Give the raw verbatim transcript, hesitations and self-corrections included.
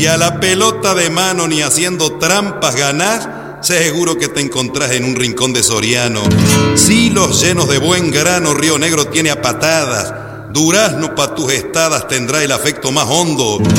Si a la pelota de mano ni haciendo trampas ganás, seguro que te encontrás en un rincón de Soriano. Silos llenos de buen grano, Río Negro tiene a patadas. Durazno pa' tus estadas tendrá el afecto más hondo.